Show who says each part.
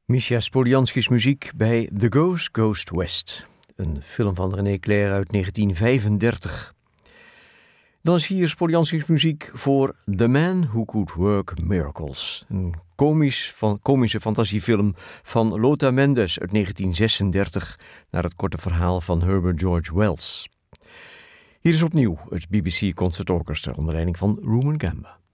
Speaker 1: Misha Spolianski's muziek bij The Ghost Goes West. Een film van René Clair uit 1935. Dan is hier Spolianski's muziek voor The Man Who Could Work Miracles. Een komische fantasiefilm van Lota Mendes uit 1936... naar het korte verhaal van Herbert George Wells. Hier is opnieuw het BBC Concert Orchestra onder leiding van Reuben Gamba.